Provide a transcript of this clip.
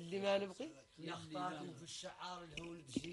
يلي ما نبغي. نختاركم في الشعار اللي هو